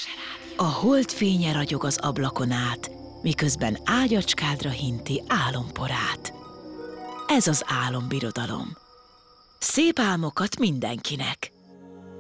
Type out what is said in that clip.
A hold fénye ragyog az ablakon át, miközben ágyacskádra hinti álomporát. Ez az álombirodalom. Szép álmokat mindenkinek!